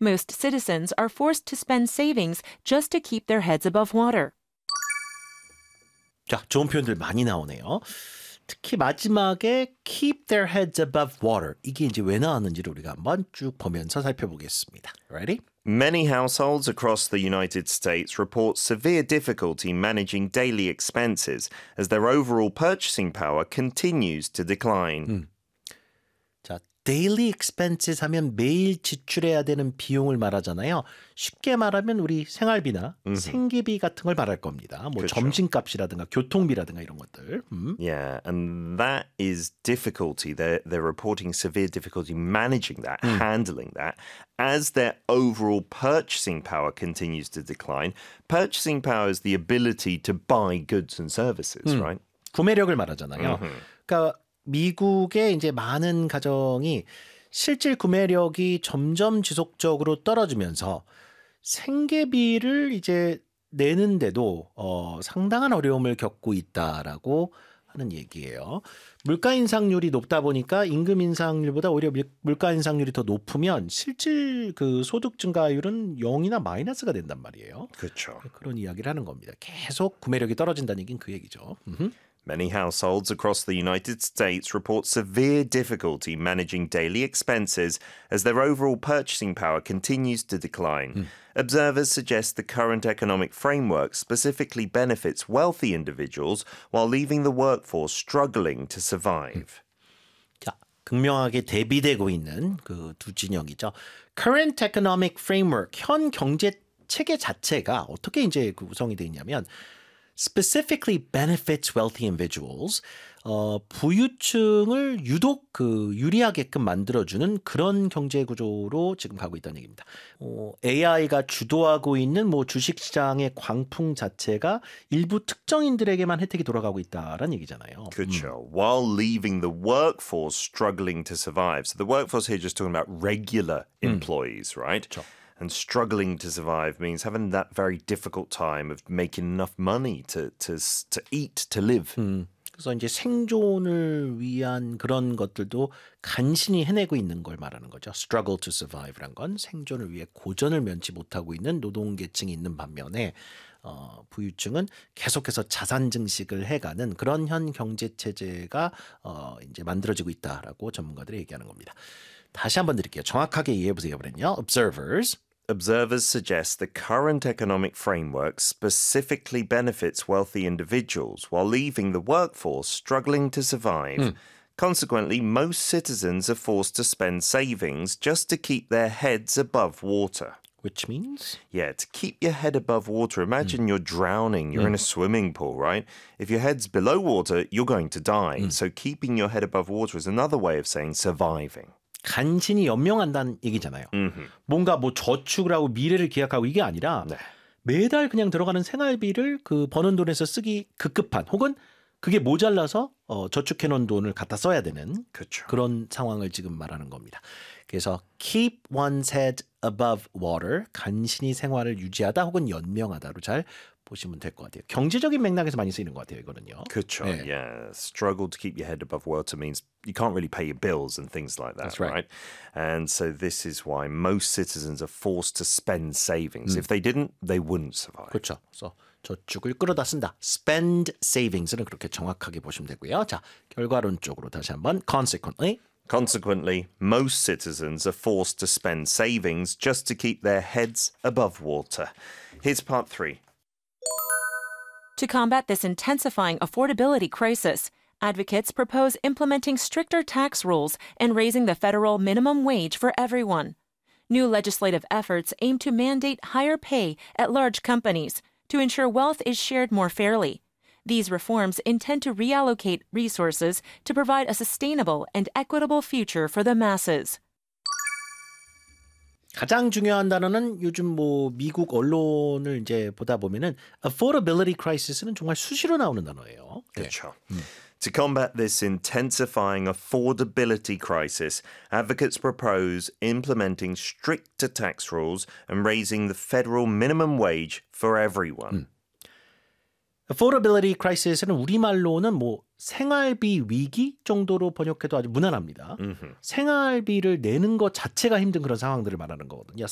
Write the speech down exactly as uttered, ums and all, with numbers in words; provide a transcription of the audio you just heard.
Most citizens are forced to spend savings just to keep their heads above water. 자, 좋은 표현들 많이 나오네요. 특히 마지막에 keep their heads above water. 이게 이제 왜 나왔는지를 우리가 한번 쭉 보면서 살펴보겠습니다. Ready? Many households across the United States report severe difficulty managing daily expenses as their overall purchasing power continues to decline. 음. 자, daily expenses 하면 매일 지출해야 되는 비용을 말하잖아요. 쉽게 말하면 우리 생활비나 음흠. 생계비 같은 걸 말할 겁니다. 뭐 그렇죠. 점심값이라든가 교통비라든가 이런 것들. 음. Yeah, and that is difficulty. They're, they're reporting severe difficulty managing that, 음. handling that, as their overall purchasing power continues to decline. Purchasing power is the ability to buy goods and services, 음. right? 구매력을 말하잖아요. 음흠. 그러니까 미국의 이제 많은 가정이 실질 구매력이 점점 지속적으로 떨어지면서 생계비를 이제 내는데도 어, 상당한 어려움을 겪고 있다라고 하는 얘기예요. 물가 인상률이 높다 보니까 임금 인상률보다 오히려 물가 인상률이 더 높으면 실질 그 소득 증가율은 영이나 마이너스가 된단 말이에요. 그렇죠. 그런 이야기를 하는 겁니다. 계속 구매력이 떨어진다는 얘기는 그 얘기죠. 음흠. Many households across the United States report severe difficulty managing daily expenses as their overall purchasing power continues to decline. 음. Observers suggest the current economic framework specifically benefits wealthy individuals while leaving the workforce struggling to survive. 자, 극명하게 대비되고 있는 그 두 진영이죠. Current economic framework, 현 경제 체계 자체가 어떻게 이제 그 구성이 되어 있냐면 specifically benefits wealthy individuals. 어, 부유층을 유독 그 유리하게끔 만들어주는 그런 경제 구조로 지금 가고 있다는 얘기입니다. 어, 에이아이가 주도하고 있는 뭐 주식시장의 광풍 자체가 일부 특정인들에게만 혜택이 돌아가고 있다라는 얘기잖아요. 그렇죠. 음. While leaving the workforce struggling to survive. So the workforce here just talking about regular employees, 음. right? 그렇죠. And struggling to survive means having that very difficult time of making enough money to to to eat, to live. 음, 그래서 이제 생존을 위한 그런 것들도 간신히 해내고 있는 걸 말하는 거죠. Struggle to survive란 건 생존을 위해 고전을 면치 못하고 있는 노동계층이 있는 반면에 어, 부유층은 계속해서 자산 증식을 해가는 그런 현 경제 체제가 어, 이제 만들어지고 있다라고 전문가들이 얘기하는 겁니다. 다시 한번 드릴게요. 정확하게 이해해 보세요. 그랬요. Observers. Observers suggest the current economic framework specifically benefits wealthy individuals while leaving the workforce struggling to survive. 음. Consequently, most citizens are forced to spend savings just to keep their heads above water. Which means? Yeah, to keep your head above water. Imagine mm. you're drowning. You're mm. in a swimming pool, right? If your head's below water, you're going to die. Mm. So keeping your head above water is another way of saying surviving. 간신히 연명한다는 얘기잖아요. Mm-hmm. 뭔가 뭐 저축을 하고 미래를 기약하고 이게 아니라 네. 매달 그냥 들어가는 생활비를 그 버는 돈에서 쓰기 급급한 혹은 그게 모자라서 어, 저축해놓은 돈을 갖다 써야 되는 그쵸. 그런 상황을 지금 말하는 겁니다. 그래서 keep one's head above water, 간신히 생활을 유지하다 혹은 연명하다로 잘 보시면 될 것 같아요. 경제적인 맥락에서 많이 쓰이는 것 같아요. 이거는요. 그렇죠. 네. Yeah. Struggle to keep your head above water means you can't really pay your bills and things like that, That's right. right? And so this is why most citizens are forced to spend savings. 음. If they didn't, they wouldn't survive. 그렇죠. 그래서 저축을 끌어다 쓴다. Spend savings는 그렇게 정확하게 보시면 되고요. 자, 결과론 쪽으로 다시 한번 consequently. Consequently, most citizens are forced to spend savings just to keep their heads above water. Here's part three. To combat this intensifying affordability crisis, advocates propose implementing stricter tax rules and raising the federal minimum wage for everyone. New legislative efforts aim to mandate higher pay at large companies to ensure wealth is shared more fairly. These reforms intend to reallocate resources to provide a sustainable and equitable future for the masses. 가장 중요한 단어는 요즘 뭐 미국 언론을 이제 보다 보면은 affordability crisis는 정말 수시로 나오는 단어예요. 그렇죠. 네. 음. To combat this intensifying affordability crisis, advocates propose implementing stricter tax rules and raising the federal minimum wage for everyone. 음. affordability crisis는 우리말로는 뭐 생활비 위기 정도로 번역해도 아주 무난합니다. Mm-hmm. 생활비를 내는 것 자체가 힘든 그런 상황들을 말하는 거거든요.